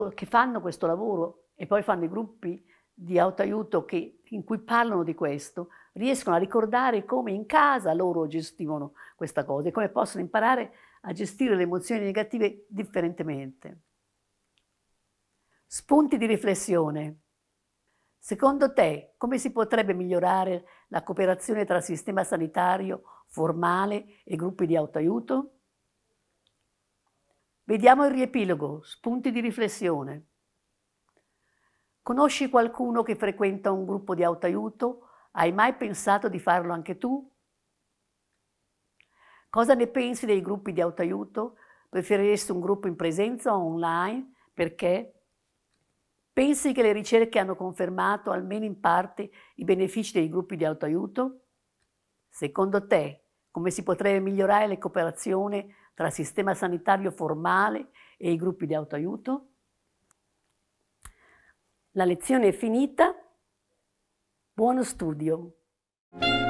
che fanno questo lavoro e poi fanno i gruppi di autoaiuto in cui parlano di questo, riescono a ricordare come in casa loro gestivano questa cosa e come possono imparare a gestire le emozioni negative differentemente. Spunti di riflessione. Secondo te, come si potrebbe migliorare la cooperazione tra sistema sanitario formale e gruppi di autoaiuto? Vediamo il riepilogo, spunti di riflessione. Conosci qualcuno che frequenta un gruppo di autoaiuto? Hai mai pensato di farlo anche tu? Cosa ne pensi dei gruppi di autoaiuto? Preferiresti un gruppo in presenza o online? Perché? Pensi che le ricerche hanno confermato almeno in parte i benefici dei gruppi di autoaiuto? Secondo te, come si potrebbe migliorare la cooperazione tra il sistema sanitario formale e i gruppi di autoaiuto? La lezione è finita. Buono studio!